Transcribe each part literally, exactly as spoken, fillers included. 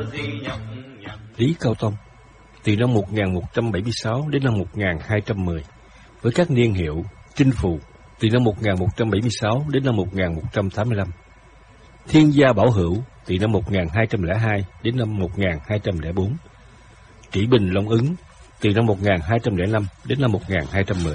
Lý Cao Tông, từ năm một nghìn một trăm bảy mươi sáu đến năm một nghìn hai trăm mười, với các niên hiệu Chinh Phù, từ năm một nghìn một trăm bảy mươi sáu đến năm một nghìn một trăm tám mươi lăm, Thiên Gia Bảo Hữu, từ năm một nghìn hai trăm lẻ hai đến năm một nghìn hai trăm lẻ bốn, Trị Bình Long Ứng, từ năm một nghìn hai trăm lẻ năm đến năm một nghìn hai trăm mười.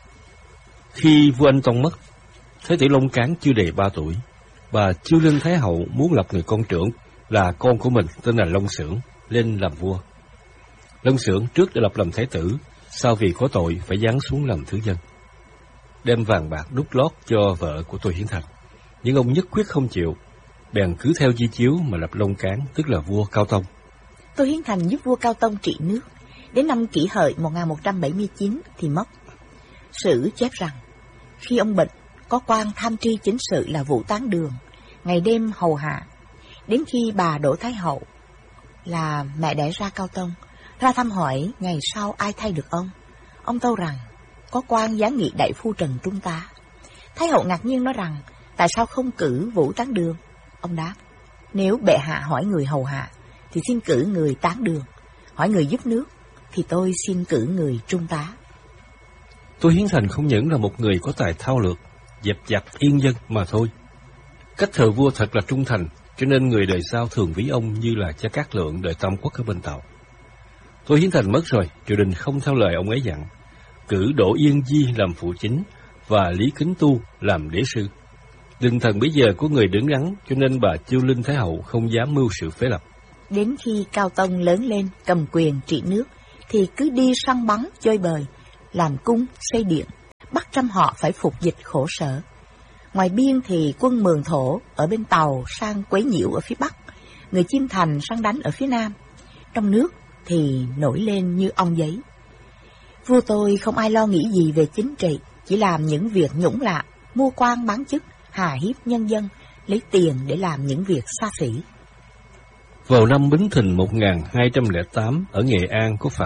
Khi vua Anh Tông mất, Thái tử Long Cán chưa đầy ba tuổi, bà Chiêu Linh Thái Hậu muốn lập người con trưởng là con của mình tên là Long Xưởng lên làm vua. Long Xưởng trước đã lập làm thái tử, sau vì có tội phải giáng xuống làm thứ dân, đem vàng bạc đút lót cho vợ của Tôi Hiến Thành, nhưng ông nhất quyết không chịu, bèn cứ theo di chiếu mà lập Long Cán, tức là vua Cao Tông. Tôi Hiến Thành giúp vua Cao Tông trị nước, đến năm Kỷ Hợi một nghìn một trăm bảy mươi chín thì mất. Sử chép rằng, khi ông bệnh, có quan tham tri chính sự là Vũ Tán Đường, ngày đêm hầu hạ, đến khi bà Đỗ Thái Hậu, là mẹ đẻ ra Cao Tông, ra thăm hỏi ngày sau ai thay được ông. Ông tâu rằng, có quan giáng nghị đại phu Trần Trung Tá. Thái Hậu ngạc nhiên nói rằng, tại sao không cử Vũ Tán Đường? Ông đáp, nếu bệ hạ hỏi người hầu hạ, thì xin cử người Tán Đường, hỏi người giúp nước, thì tôi xin cử người Trung Tá. Tôi Hiến Thành không những là một người có tài thao lược, dẹp dặt yên dân mà thôi. Cách thờ vua thật là trung thành, cho nên người đời sau thường ví ông như là cha Cát Lượng đời Tam Quốc ở bên Tàu. Tôi Hiến Thành mất rồi, triều đình không theo lời ông ấy dặn, cử Đỗ Yên Di làm phụ chính và Lý Kính Tu làm đế sư. Đình thần bây giờ có người đứng đắn, cho nên bà Chiêu Linh Thái Hậu không dám mưu sự phế lập. Đến khi Cao Tông lớn lên cầm quyền trị nước, thì cứ đi săn bắn chơi bời, làm cung xây điện, bắt trăm họ phải phục dịch khổ sở. Ngoài biên thì quân Mường Thổ ở bên Tàu sang quấy nhiễu ở phía Bắc, người Chiêm Thành sang đánh ở phía Nam. Trong nước thì nổi lên như ong giấy. Vua tôi không ai lo nghĩ gì về chính trị, chỉ làm những việc nhũng lạ, mua quan bán chức, hà hiếp nhân dân, lấy tiền để làm những việc xa xỉ. Vào năm Bính Thìn một nghìn hai trăm lẻ tám, ở Nghệ An có phạt